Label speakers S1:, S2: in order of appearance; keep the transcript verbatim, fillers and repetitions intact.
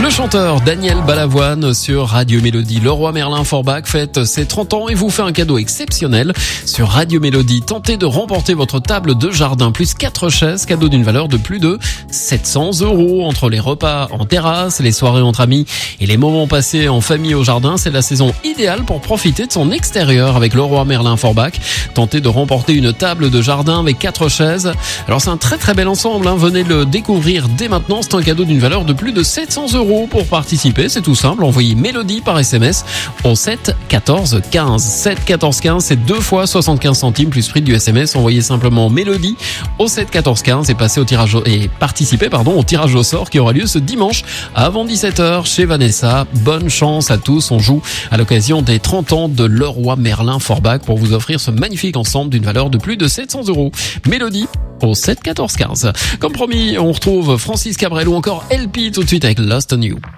S1: Le chanteur Daniel Balavoine sur Radio Mélodie. Leroy Merlin Forbach fête ses trente ans et vous fait un cadeau exceptionnel sur Radio Mélodie. Tentez de remporter votre table de jardin plus quatre chaises, cadeau d'une valeur de plus de sept cents euros. Entre les repas en terrasse, les soirées entre amis et les moments passés en famille au jardin, c'est la saison idéale pour profiter de son extérieur avec Leroy Merlin Forbach. Tentez de remporter une table de jardin avec quatre chaises. Alors c'est un très très bel ensemble, hein. Venez le découvrir dès maintenant. C'est un cadeau d'une valeur de plus de sept cents euros. Pour participer, c'est tout simple. Envoyez Mélodie par S M S au sept quatorze quinze. sept quatorze quinze, c'est deux fois soixante-quinze centimes plus prix du S M S. Envoyez simplement Mélodie au sept quatorze quinze et passez au tirage au... et participez pardon au tirage au sort qui aura lieu ce dimanche avant dix-sept heures chez Vanessa. Bonne chance à tous. On joue à l'occasion des trente ans de Leroy Merlin Forbach pour vous offrir ce magnifique ensemble d'une valeur de plus de sept cents euros. Mélodie au sept quatorze quinze. Comme promis, on retrouve Francis Cabrel ou encore L P tout de suite avec Lost on You.